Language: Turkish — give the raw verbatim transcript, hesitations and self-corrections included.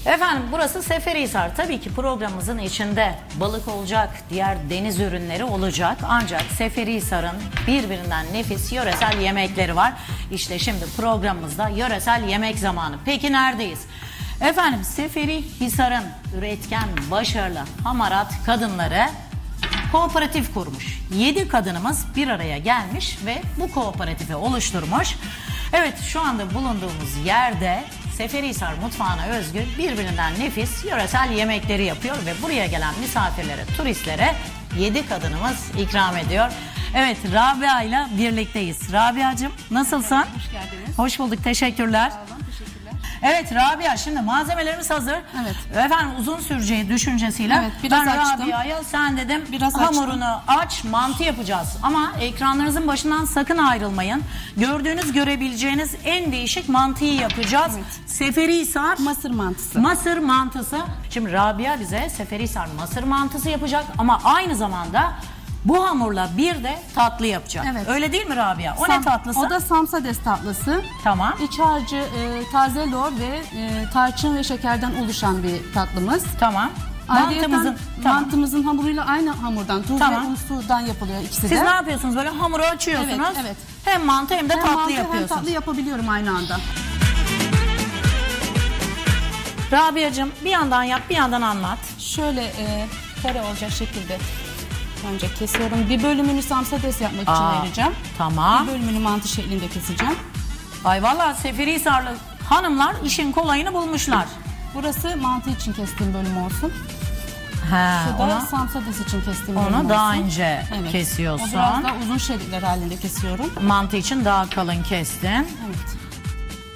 Efendim burası Seferihisar. Tabii ki programımızın içinde balık olacak, diğer deniz ürünleri olacak. Ancak Seferihisar'ın birbirinden nefis yöresel yemekleri var. İşte şimdi programımızda yöresel yemek zamanı. Peki neredeyiz? Efendim Seferihisar'ın üretken, başarılı, hamarat kadınları kooperatif kurmuş. Yedi kadınımız bir araya gelmiş ve bu kooperatifi oluşturmuş. Evet, şu anda bulunduğumuz yerde Seferihisar mutfağına özgü birbirinden nefis yöresel yemekleri yapıyor ve buraya gelen misafirlere, turistlere yedi kadınımız ikram ediyor. Evet, Rabia ile birlikteyiz. Rabia'cığım nasılsın? Hoş geldiniz. Hoş bulduk, teşekkürler. Sağ olun, teşekkürler. Evet Rabia, şimdi malzemelerimiz hazır. Evet. Efendim uzun süreceği düşüncesiyle Evet, biraz ben açtım. Rabia'ya sen dedim Biraz hamurunu aç, mantı yapacağız. Ama ekranlarınızın başından sakın ayrılmayın. Gördüğünüz, görebileceğiniz en değişik mantıyı yapacağız. Evet. Seferihisar Mısır mantısı. Mısır mantısı. Şimdi Rabia bize Seferihisar mısır mantısı yapacak ama aynı zamanda bu hamurla bir de tatlı yapacak. Evet. Öyle değil mi Rabia? O Sam- ne tatlısı? O da samsades tatlısı. Tamam. İç harcı e, taze lor ve e, tarçın ve şekerden oluşan bir tatlımız. Tamam. Ayrıyeten Mantımızın tamam. mantımızın hamuruyla aynı hamurdan, tuz Tamam. ve un sudan yapılıyor ikisi de. Siz ne yapıyorsunuz? Böyle hamuru açıyorsunuz. Evet, evet. Hem mantı hem de hem tatlı mantı yapıyorsunuz. hem tatlı yapabiliyorum aynı anda. Rabia'cığım bir yandan yap, bir yandan anlat. Şöyle e, kare olacak şekilde önce kesiyorum. Bir bölümünü samsades yapmak için Aa, ayıracağım. tamam. Bir bölümünü mantı şeklinde keseceğim. Ay vallahi Seferihisarlı hanımlar işin kolayını bulmuşlar. Burası mantı için kestiğim bölüm olsun. He, Bu da onu, samsades için kestiğim bölüm onu olsun. daha ince Evet. kesiyorsun. O biraz daha uzun şeritler halinde kesiyorum. Mantı için daha kalın kestin. Evet.